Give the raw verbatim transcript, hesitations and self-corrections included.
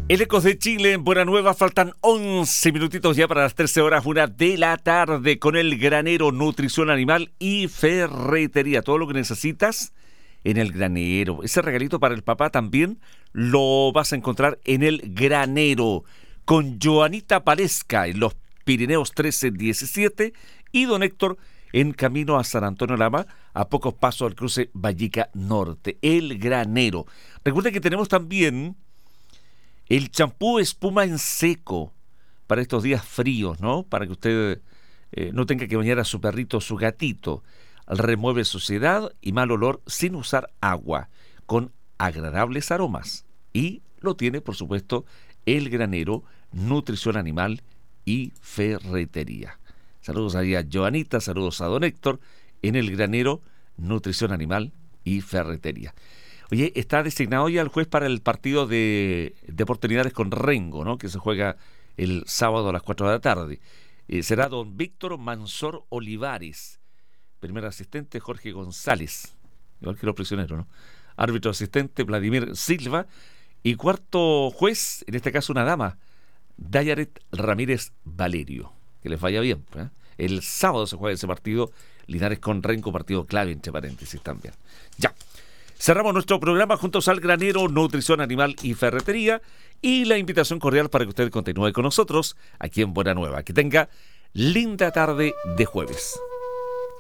El Ecos de Chile en Buena Nueva, faltan once minutitos ya para las trece horas, una de la tarde, con el granero, nutrición animal y ferretería. Todo lo que necesitas en el granero. Ese regalito para el papá también lo vas a encontrar en el granero, con Joanita Palesca en los Pirineos trece diecisiete y don Héctor en camino a San Antonio Lama, a pocos pasos al cruce Vallica Norte. El granero. Recuerden que tenemos también el champú espuma en seco para estos días fríos, ¿no? Para que usted eh, no tenga que bañar a su perrito o su gatito. Remueve suciedad y mal olor sin usar agua, con agradables aromas. Y lo tiene, por supuesto, el granero, nutrición animal y ferretería. Saludos ahí a Joanita, saludos a don Héctor, en el granero, nutrición animal y ferretería. Oye, está designado ya el juez para el partido de Deportes Linares con Rengo, ¿no? Que se juega el sábado a las cuatro de la tarde. Eh, será don Víctor Mansor Olivares. Primer asistente, Jorge González. Igual que los prisioneros, ¿no? Árbitro asistente, Vladimir Silva. Y cuarto juez, en este caso una dama, Dayaret Ramírez Valerio. Que les vaya bien, ¿eh? El sábado se juega ese partido, Linares con Rengo, partido clave, entre paréntesis también. Ya. Cerramos nuestro programa juntos al granero, nutrición animal y ferretería, y la invitación cordial para que usted continúe con nosotros aquí en Buena Nueva. Que tenga linda tarde de jueves.